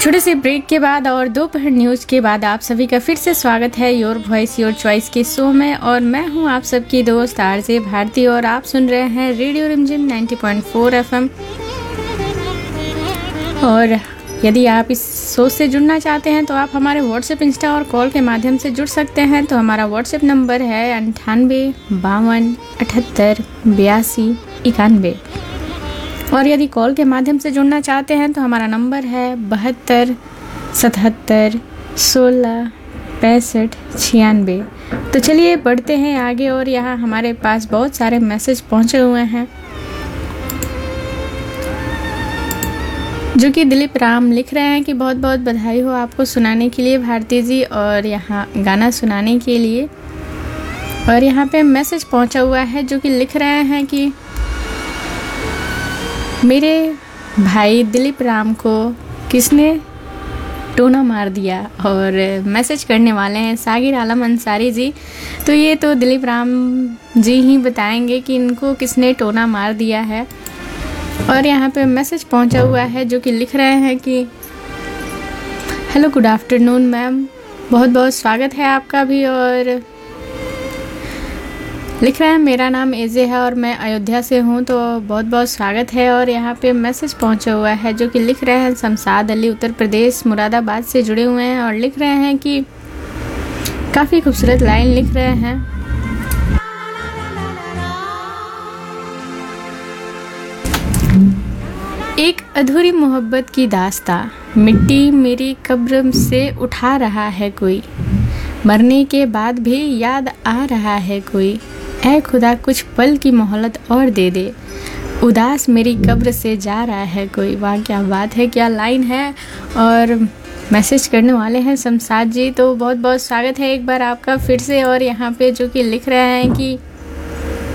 छोटे से ब्रेक के बाद और दोपहर न्यूज़ के बाद आप सभी का फिर से स्वागत है योर वॉइस योर चॉइस के शो में। और मैं हूं आप सबकी दोस्त आरजे भारती और आप सुन रहे हैं रेडियो रिमझिम 90.4 FM। और यदि आप इस शो से जुड़ना चाहते हैं तो आप हमारे व्हाट्सएप, इंस्टा और कॉल के माध्यम से जुड़ सकते हैं। तो हमारा व्हाट्सएप नंबर है 98 52 78 82 91। और यदि कॉल के माध्यम से जुड़ना चाहते हैं तो हमारा नंबर है 72 77 16 65 96। तो चलिए बढ़ते हैं आगे। और यहाँ हमारे पास बहुत सारे मैसेज पहुँचे हुए हैं जो कि दिलीप राम लिख रहे हैं कि बहुत बहुत बधाई हो आपको सुनाने के लिए भारती जी, और यहाँ गाना सुनाने के लिए। और यहाँ पे मैसेज पहुँचा हुआ है जो कि लिख रहे हैं कि मेरे भाई दिलीप राम को किसने टोना मार दिया। और मैसेज करने वाले हैं सागिर आलम अंसारी जी। तो ये तो दिलीप राम जी ही बताएंगे कि इनको किसने टोना मार दिया है। और यहाँ पे मैसेज पहुँचा हुआ है जो कि लिख रहे हैं कि हेलो गुड आफ्टरनून मैम, बहुत बहुत स्वागत है आपका भी। और लिख रहे हैं मेरा नाम एजे है और मैं अयोध्या से हूँ, तो बहुत बहुत स्वागत है। और यहाँ पे मैसेज पहुँचा हुआ है जो कि लिख रहे हैं शमशाद अली उत्तर प्रदेश मुरादाबाद से जुड़े हुए हैं। और लिख रहे हैं कि काफ़ी खूबसूरत लाइन लिख रहे हैं। एक अधूरी मोहब्बत की दास्तां, मिट्टी मेरी कब्र से उठा रहा है कोई, मरने के बाद भी याद आ रहा है कोई, ऐ खुदा कुछ पल की मोहलत और दे दे, उदास मेरी कब्र से जा रहा है कोई। वाह क्या बात है, क्या लाइन है। और मैसेज करने वाले हैं शमशाद जी, तो बहुत बहुत स्वागत है एक बार आपका फिर से। और यहाँ पे जो कि लिख रहे हैं कि